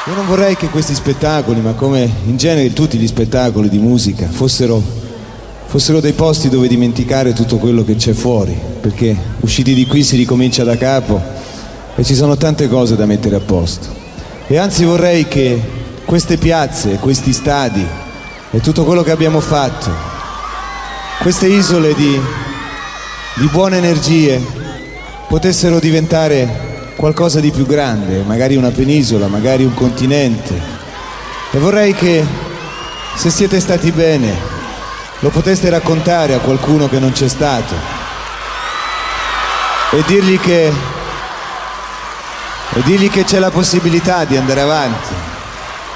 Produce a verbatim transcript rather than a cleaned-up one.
Io non vorrei che questi spettacoli, ma come in genere tutti gli spettacoli di musica, fossero, fossero dei posti dove dimenticare tutto quello che c'è fuori, perché usciti di qui si ricomincia da capo e ci sono tante cose da mettere a posto. E anzi vorrei che queste piazze, questi stadi e tutto quello che abbiamo fatto, queste isole di, di buone energie, potessero diventare qualcosa di più grande, magari una penisola, magari un continente. E vorrei che, se siete stati bene, lo poteste raccontare a qualcuno che non c'è stato e dirgli che e dirgli che c'è la possibilità di andare avanti.